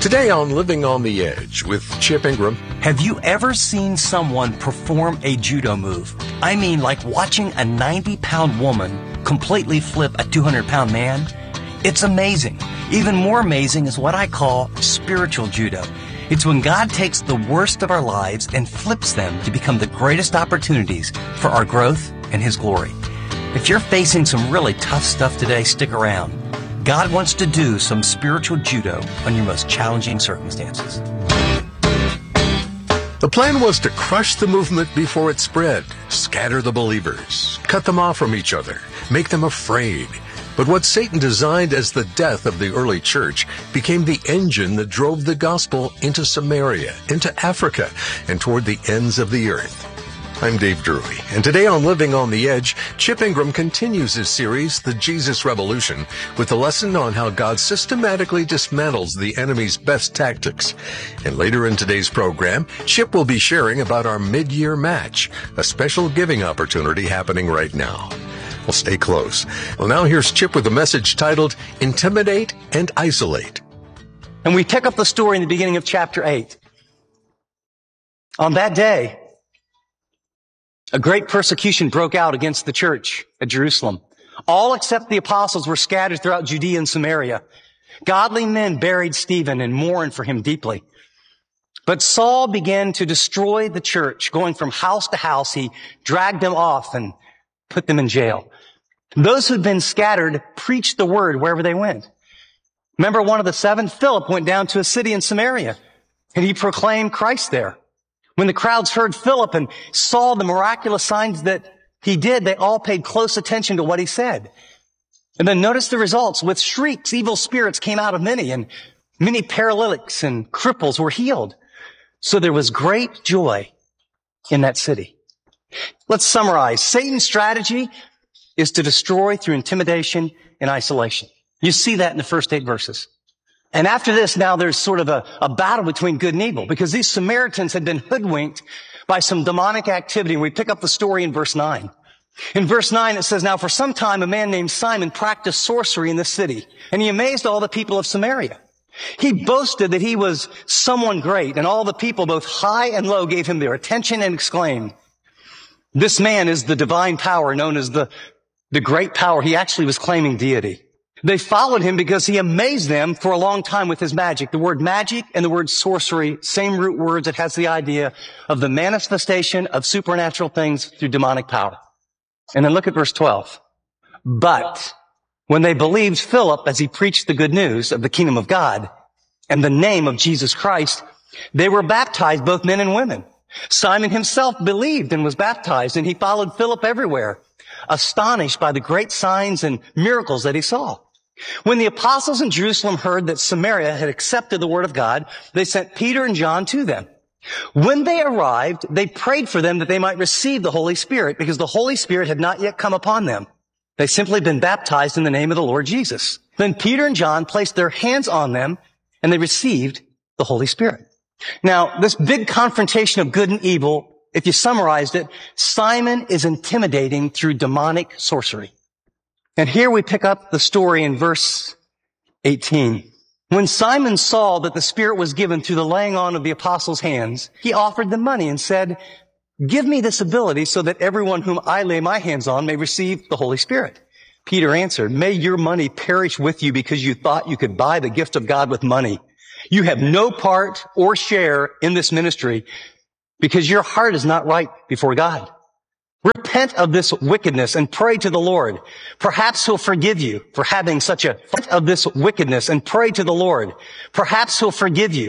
Today on Living on the Edge with Chip Ingram. Have you ever seen someone perform a judo move? I mean, like watching a 90-pound woman completely flip a 200-pound man? It's amazing. Even more amazing is what I call spiritual judo. It's when God takes the worst of our lives and flips them to become the greatest opportunities for our growth and His glory. If you're facing some really tough stuff today, stick around. God wants to do some spiritual judo on your most challenging circumstances. The plan was to crush the movement before it spread, scatter the believers, cut them off from each other, make them afraid. But what Satan designed as the death of the early church became the engine that drove the gospel into Samaria, into Africa, and toward the ends of the earth. I'm Dave Drury, and today on Living on the Edge, Chip Ingram continues his series, The Jesus Revolution, with a lesson on how God systematically dismantles the enemy's best tactics. And later in today's program, Chip will be sharing about our mid-year match, a special giving opportunity happening right now. Well, stay close. Well, now here's Chip with a message titled, Intimidate and Isolate. And we pick up the story in the beginning of chapter 8. On that day, a great persecution broke out against the church at Jerusalem. All except the apostles were scattered throughout Judea and Samaria. Godly men buried Stephen and mourned for him deeply. But Saul began to destroy the church. Going from house to house, he dragged them off and put them in jail. Those who'd been scattered preached the word wherever they went. Remember one of the seven, Philip, went down to a city in Samaria, and he proclaimed Christ there. When the crowds heard Philip and saw the miraculous signs that he did, they all paid close attention to what he said. And then notice the results. With shrieks, evil spirits came out of many, and many paralytics and cripples were healed. So there was great joy in that city. Let's summarize. Satan's strategy is to destroy through intimidation and isolation. You see that in the first 8 verses. And after this, now there's sort of a battle between good and evil, because these Samaritans had been hoodwinked by some demonic activity. We pick up the story in verse 9. In verse 9, it says, Now for some time a man named Simon practiced sorcery in the city, and he amazed all the people of Samaria. He boasted that he was someone great, and all the people, both high and low, gave him their attention and exclaimed, This man is the divine power known as the great power. He actually was claiming deity. They followed him because he amazed them for a long time with his magic. The word magic and the word sorcery, same root words. It has the idea of the manifestation of supernatural things through demonic power. And then look at verse 12. But when they believed Philip as he preached the good news of the kingdom of God and the name of Jesus Christ, they were baptized, both men and women. Simon himself believed and was baptized, and he followed Philip everywhere, astonished by the great signs and miracles that he saw. When the apostles in Jerusalem heard that Samaria had accepted the word of God, they sent Peter and John to them. When they arrived, they prayed for them that they might receive the Holy Spirit, because the Holy Spirit had not yet come upon them. They simply had been baptized in the name of the Lord Jesus. Then Peter and John placed their hands on them, and they received the Holy Spirit. Now, this big confrontation of good and evil, if you summarized it, Simon is intimidating through demonic sorcery. And here we pick up the story in verse 18. When Simon saw that the Spirit was given through the laying on of the apostles' hands, he offered them money and said, Give me this ability so that everyone whom I lay my hands on may receive the Holy Spirit. Peter answered, May your money perish with you because you thought you could buy the gift of God with money. You have no part or share in this ministry because your heart is not right before God. Repent of this wickedness and pray to the Lord. Perhaps He'll forgive you for having such a of this wickedness and pray to the Lord. Perhaps He'll forgive you